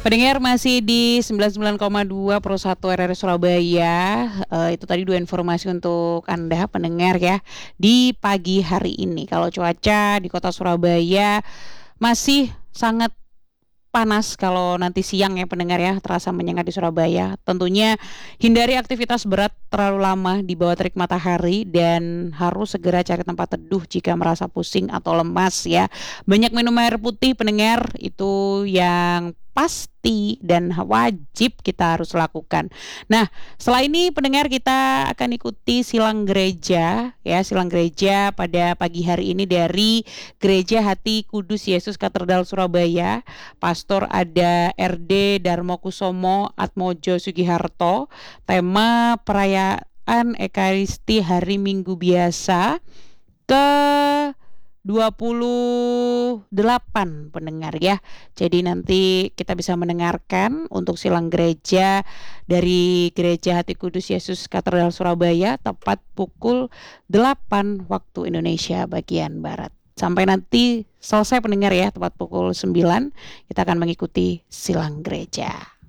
Pendengar masih di 99,2 Pro 1 RRI Surabaya. Itu tadi dua informasi untuk Anda pendengar ya di pagi hari ini. Kalau cuaca di kota Surabaya masih sangat panas kalau nanti siang ya pendengar ya, terasa menyengat di Surabaya. Tentunya hindari aktivitas berat terlalu lama di bawah terik matahari dan harus segera cari tempat teduh jika merasa pusing atau lemas ya. Banyak minum air putih pendengar, itu yang pasti dan wajib kita harus lakukan. Nah, setelah ini pendengar kita akan ikuti silang gereja ya, silang gereja pada pagi hari ini dari Gereja Hati Kudus Yesus Katedral Surabaya. Pastor ada RD Darmo Kusomo Atmojo Sugiharto. Tema perayaan Ekaristi Hari Minggu Biasa ke 28 pendengar ya. Jadi nanti kita bisa mendengarkan untuk silang gereja dari Gereja Hati Kudus Yesus Katedral Surabaya tepat pukul 8 waktu Indonesia bagian Barat. Sampai nanti selesai pendengar ya, tepat pukul 9 kita akan mengikuti silang gereja.